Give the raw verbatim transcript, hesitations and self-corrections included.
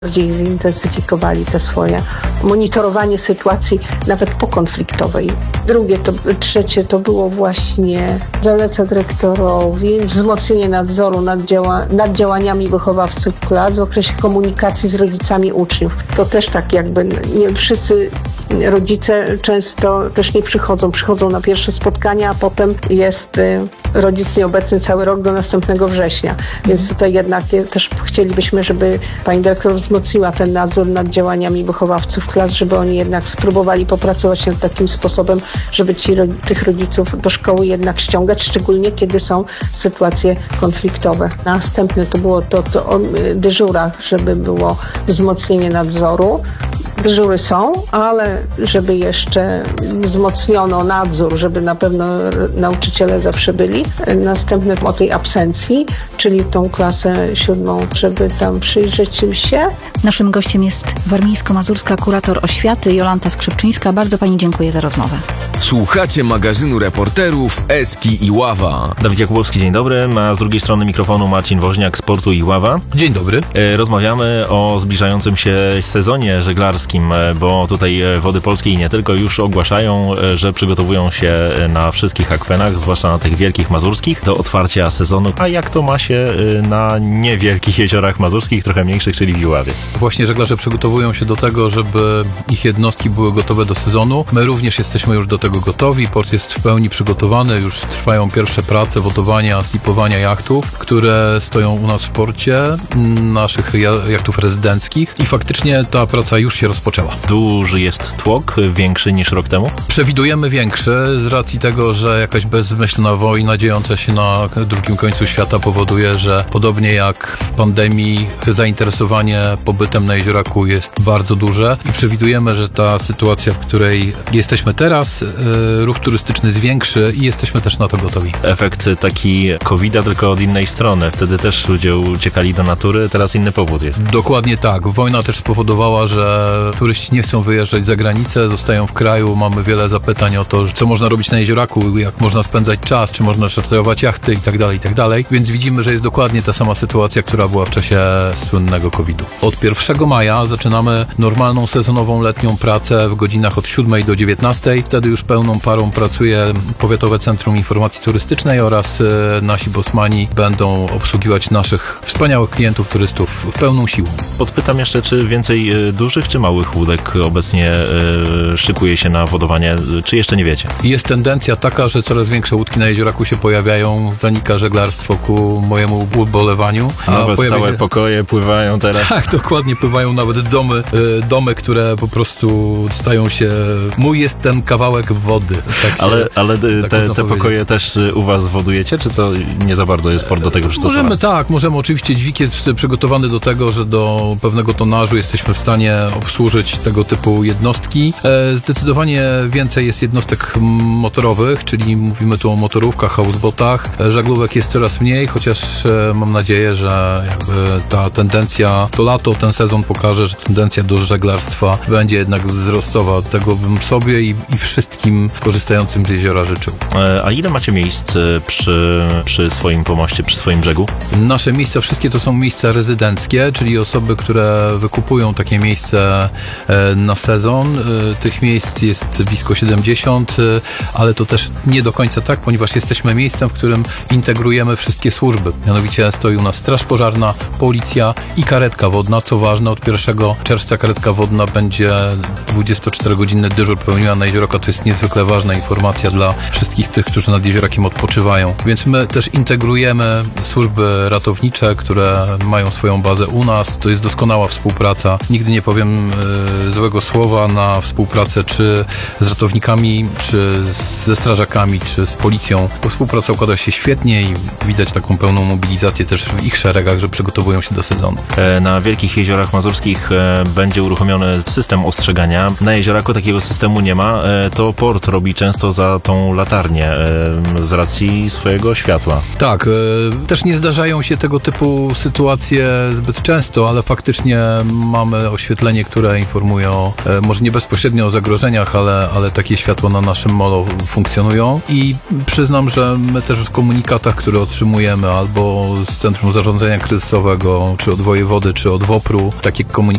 bardziej zintensyfikowali te swoje monitorowanie sytuacji nawet pokonfliktowej. Drugie, to, trzecie to było właśnie zaleca dyrektorowi wzmocnienie nadzoru nad, działa, nad działaniami wychowawców klas w okresie komunikacji z rodzicami uczniów. To też tak jakby nie wszyscy rodzice często też nie przychodzą. Przychodzą na pierwsze spotkania, a potem jest y, rodzic nieobecny cały rok do następnego września. Więc tutaj jednak też chcielibyśmy, żeby pani dyrektor wzmocniła ten nadzór nad działaniami wychowawców klas, żeby oni jednak spróbowali popracować nad takim sposobem, żeby ci, tych rodziców do szkoły jednak ściągać, szczególnie kiedy są sytuacje konfliktowe. Następne to było to, to o dyżurach, żeby było wzmocnienie nadzoru. Dyżury są, ale żeby jeszcze wzmocniono nadzór, żeby na pewno nauczyciele zawsze byli. Następne o tej absencji, czyli tą klasę siódmą, żeby tam przyjrzeć im się. Naszym gościem jest warmińsko-mazurska kurator oświaty Jolanta Skrzypczyńska. Bardzo pani dziękuję za rozmowę. Słuchacie magazynu reporterów Eski i Ława. Dawid Jakubowski, dzień dobry. A z drugiej strony mikrofonu Marcin Woźniak z Portu i Ława. Dzień dobry. Rozmawiamy o zbliżającym się sezonie żeglarskim, bo tutaj Wody Polskie i nie tylko już ogłaszają, że przygotowują się na wszystkich akwenach, zwłaszcza na tych wielkich mazurskich, do otwarcia sezonu. A jak to ma się na niewielkich jeziorach mazurskich, trochę mniejszych, czyli w Iławie? Właśnie żeglarze przygotowują się do tego, żeby ich jednostki były gotowe do sezonu. My również jesteśmy już do tego gotowi. Port jest w pełni przygotowany. Już trwają pierwsze prace wodowania, slipowania jachtów, które stoją u nas w porcie, naszych jachtów rezydenckich i faktycznie ta praca już się rozpoczęła. Duży jest tłok, większy niż rok temu? Przewidujemy większy z racji tego, że jakaś bezmyślna wojna dziejąca się na drugim końcu świata powoduje, że podobnie jak w pandemii zainteresowanie pobytem na Jezioraku jest bardzo duże i przewidujemy, że ta sytuacja, w której jesteśmy teraz, ruch turystyczny zwiększy i jesteśmy też na to gotowi. Efekt taki kowida, tylko od innej strony. Wtedy też ludzie uciekali do natury, teraz inny powód jest. Dokładnie tak. Wojna też spowodowała, że turyści nie chcą wyjeżdżać za granicę, zostają w kraju. Mamy wiele zapytań o to, co można robić na Jezioraku, jak można spędzać czas, czy można czarterować jachty i tak dalej, i tak dalej. Więc widzimy, że jest dokładnie ta sama sytuacja, która była w czasie słynnego kowidu. Od pierwszego maja zaczynamy normalną sezonową letnią pracę w godzinach od siódmej do dziewiętnastej. Wtedy już pełną parą pracuje Powiatowe Centrum Informacji Turystycznej oraz nasi bosmani będą obsługiwać naszych wspaniałych klientów, turystów pełną siłą. Podpytam jeszcze, czy więcej dużych czy małych łódek obecnie y, szykuje się na wodowanie, czy jeszcze nie wiecie? Jest tendencja taka, że coraz większe łódki na Jezioraku się pojawiają, zanika żeglarstwo ku mojemu ubolewaniu. A nawet pojawia całe się... pokoje pływają teraz. Tak, dokładnie, pływają nawet domy, y, domy, które po prostu stają się... Mój jest ten kawałek wody. Tak się, ale ale tak te, te pokoje też u was wodujecie, czy to nie za bardzo jest port do tego przystosowany? Możemy, tak, możemy. Oczywiście dźwig jest przygotowany do tego, że do pewnego tonażu jesteśmy w stanie obsłużyć tego typu jednostki. Zdecydowanie więcej jest jednostek motorowych, czyli mówimy tu o motorówkach, houseboatach. Żaglówek jest coraz mniej, chociaż mam nadzieję, że jakby ta tendencja, to lato, ten sezon pokaże, że tendencja do żeglarstwa będzie jednak wzrostowa. Tego bym sobie i, i wszystkim korzystającym z jeziora życzył. A ile macie miejsc przy, przy swoim pomoście, przy swoim brzegu? Nasze miejsca, wszystkie to są miejsca rezydenckie, czyli osoby, które wykupują takie miejsce na sezon. Tych miejsc jest blisko siedemdziesiąt, ale to też nie do końca tak, ponieważ jesteśmy miejscem, w którym integrujemy wszystkie służby. Mianowicie stoi u nas straż pożarna, policja i karetka wodna. Co ważne, od pierwszego czerwca karetka wodna będzie dwudziestoczterogodzinny dyżur pełniła na Jezioraku. To jest niezwykle ważna informacja dla wszystkich tych, którzy nad Jeziorakiem odpoczywają. Więc my też integrujemy służby ratownicze, które mają swoją bazę u nas. To jest doskonała współpraca. Nigdy nie powiem y, złego słowa na współpracę czy z ratownikami, czy ze strażakami, czy z policją. Bo współpraca układa się świetnie i widać taką pełną mobilizację też w ich szeregach, że przygotowują się do sezonu. Na wielkich jeziorach mazurskich będzie uruchomiony system ostrzegania. Na Jezioraku takiego systemu nie ma. To port robi często za tą latarnię z racji swojego światła. Tak, też nie zdarzają się tego typu sytuacje zbyt często, ale faktycznie mamy oświetlenie, które informuje o, może nie bezpośrednio o zagrożeniach, ale, ale takie światła na naszym molo funkcjonują i przyznam, że my też w komunikatach, które otrzymujemy albo z Centrum Zarządzania Kryzysowego, czy od wojewody, czy od WOPR-u, takie komunikaty